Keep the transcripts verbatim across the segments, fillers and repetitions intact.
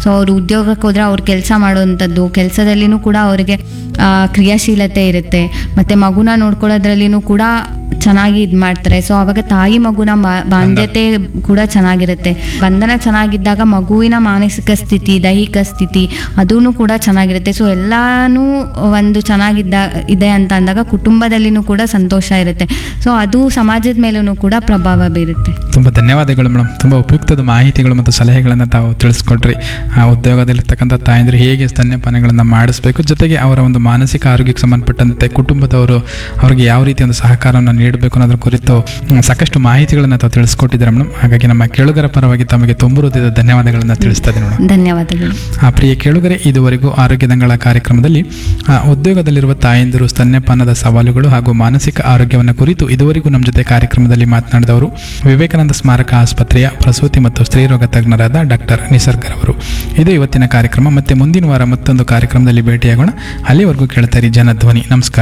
So ಅವ್ರು ಉದ್ಯೋಗಕ್ಕೆ ಹೋದರೆ ಅವ್ರು ಕೆಲಸ ಮಾಡುವಂಥದ್ದು, ಕೆಲಸದಲ್ಲಿನೂ ಕೂಡ ಅವರಿಗೆ ಕ್ರಿಯಾಶೀಲತೆ ಇರುತ್ತೆ, ಮತ್ತು ಮಗುನ ನೋಡ್ಕೊಳ್ಳೋದ್ರಲ್ಲಿನೂ ಕೂಡ ಚೆನ್ನಾಗಿ ಇದು ಮಾಡ್ತಾರೆ. ಸೊ ಅವಾಗ ತಾಯಿ ಮಗುನ ಬಾಂಧ್ಯತೆ ಕೂಡ ಚೆನ್ನಾಗಿರುತ್ತೆ. ಬಂಧನ ಚೆನ್ನಾಗಿದ್ದಾಗ ಮಗುವಿನ ಮಾನಸಿಕ ಸ್ಥಿತಿ, ದೈಹಿಕ ಸ್ಥಿತಿ ಅದೂ ಕೂಡ ಚೆನ್ನಾಗಿರುತ್ತೆ. ಸೊ ಎಲ್ಲಾನು ಒಂದು ಚೆನ್ನಾಗಿದ್ದ ಇದೆ ಅಂತ ಅಂದಾಗ ಕುಟುಂಬದಲ್ಲಿನೂ ಕೂಡ ಸಂತೋಷ ಇರುತ್ತೆ. ಸೊ ಅದು ಸಮಾಜದ ಮೇಲೂ ಕೂಡ ಪ್ರಭಾವ ಬೀರುತ್ತೆ. ತುಂಬ ಧನ್ಯವಾದಗಳು ಮೇಡಮ್. ತುಂಬ ಉಪಯುಕ್ತದ ಮಾಹಿತಿಗಳು ಮತ್ತು ಸಲಹೆಗಳನ್ನು ತಾವು ತಿಳಿಸ್ಕೊಟ್ರಿ. ಆ ಉದ್ಯೋಗದಲ್ಲಿರ್ತಕ್ಕಂಥ ತಾಯಂದಿರು ಹೇಗೆ ಸ್ತನ್ಯಪಾನಗಳನ್ನು ಮಾಡಿಸ್ಬೇಕು, ಜೊತೆಗೆ ಅವರ ಒಂದು ಮಾನಸಿಕ ಆರೋಗ್ಯಕ್ಕೆ ಸಂಬಂಧಪಟ್ಟಂತೆ ಕುಟುಂಬದವರು ಅವರಿಗೆ ಯಾವ ರೀತಿ ಒಂದು ಸಹಕಾರವನ್ನು ನೀಡಬೇಕು ಅನ್ನೋದ್ರ ಕುರಿತು ಸಾಕಷ್ಟು ಮಾಹಿತಿಗಳನ್ನು ತಾವು ತಿಳಿಸ್ಕೊಟ್ಟಿದ್ದಾರೆ ಮೇಡಮ್. ಹಾಗಾಗಿ ನಮ್ಮ ಕೇಳುಗರ ಪರವಾಗಿ ತಮಗೆ ತುಂಬ ಹೃದಯದ ಧನ್ಯವಾದಗಳನ್ನು ತಿಳಿಸ್ತಾ ಇದ್ದೀನಿ ಮೇಡಮ್. ಧನ್ಯವಾದಗಳು. ಆ ಪ್ರಿಯ ಕೇಳುಗರೆ, ಇದುವರೆಗೂ ಆರೋಗ್ಯ ದಂಗಳ ಕಾರ್ಯಕ್ರಮದಲ್ಲಿ ಉದ್ಯೋಗದಲ್ಲಿರುವ ತಾಯಂದಿರು ಸ್ತನ್ಯಪಾನದ ಸವಾಲುಗಳು ಹಾಗೂ ಮಾನಸಿಕ ಆರೋಗ್ಯವನ್ನು ಕುರಿತು ಇದುವರೆಗೂ ನಮ್ಮ ಜೊತೆ ಕಾರ್ಯಕ್ರಮದಲ್ಲಿ ಮಾತನಾಡಿದವರು ವಿವೇಕಾನಂದ ಸ್ಮಾರಕ ಆಸ್ಪತ್ರೆಯ ಪ್ರಸೂತಿ ಮತ್ತು ಸ್ತ್ರೀರೋಗ ತಜ್ಞರಾದ ಡಾಕ್ಟರ್ ನಿಸರ್ಗರವರು. ಇದು ಇವತ್ತಿನ ಕಾರ್ಯಕ್ರಮ. ಮತ್ತೆ ಮುಂದಿನ ವಾರ ಮತ್ತೊಂದು ಕಾರ್ಯಕ್ರಮದಲ್ಲಿ ಭೇಟಿಯಾಗೋಣ. ಅಲ್ಲಿವರೆಗೂ ಕೇಳ್ತಾರೆ ಜನಧ್ವನಿ. ನಮಸ್ಕಾರ.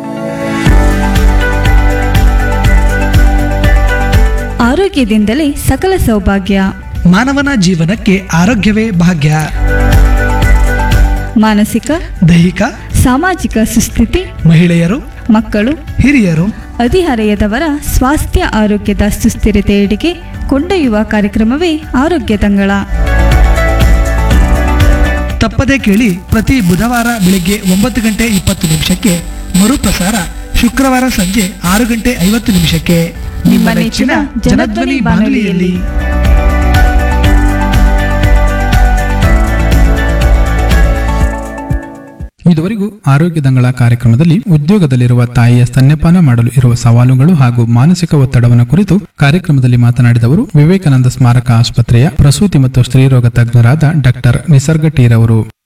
ಆರೋಗ್ಯದಿಂದಲೇ ಸಕಲ ಸೌಭಾಗ್ಯ. ಮಾನವನ ಜೀವನಕ್ಕೆ ಆರೋಗ್ಯವೇ ಭಾಗ್ಯ. ಮಾನಸಿಕ, ದೈಹಿಕ, ಸಾಮಾಜಿಕ ಸುಸ್ಥಿತಿ, ಮಹಿಳೆಯರು, ಮಕ್ಕಳು, ಹಿರಿಯರು, ಹದಿಹರೆಯದವರ ಸ್ವಾಸ್ಥ್ಯ ಆರೋಗ್ಯದ ಸುಸ್ಥಿರತೆಯೆಡೆಗೆ ಕೊಂಡೊಯ್ಯುವ ಕಾರ್ಯಕ್ರಮವೇ ಆರೋಗ್ಯ ದಂಗಳ. ತಪ್ಪದೇ ಕೇಳಿ. ಪ್ರತಿ ಬುಧವಾರ ಬೆಳಿಗ್ಗೆ ಒಂಬತ್ತು ಗಂಟೆ ಇಪ್ಪತ್ತು ನಿಮಿಷಕ್ಕೆ, ಮರುಪ್ರಸಾರ ಶುಕ್ರವಾರ ಸಂಜೆ ಆರು ಗಂಟೆ ಐವತ್ತು ನಿಮಿಷಕ್ಕೆ ನಿಮ್ಮ ನೆಚ್ಚಿನ ಜನಧ್ವನಿ ಬಾನುಲಿಯಲ್ಲಿ. ಇದುವರೆಗೂ ಆರೋಗ್ಯ ದಂಗಳ ಕಾರ್ಯಕ್ರಮದಲ್ಲಿ ಉದ್ಯೋಗದಲ್ಲಿರುವ ತಾಯಿಯ ಸ್ತನ್ಯಪಾನ ಮಾಡಲು ಇರುವ ಸವಾಲುಗಳು ಹಾಗೂ ಮಾನಸಿಕ ಒತ್ತಡವನ್ನು ಕುರಿತು ಕಾರ್ಯಕ್ರಮದಲ್ಲಿ ಮಾತನಾಡಿದವರು ವಿವೇಕಾನಂದ ಸ್ಮಾರಕ ಆಸ್ಪತ್ರೆಯ ಪ್ರಸೂತಿ ಮತ್ತು ಸ್ತ್ರೀರೋಗ ತಜ್ಞರಾದ ಡಾಕ್ಟರ್ ನಿಸರ್ಗ ಟೀರವರು.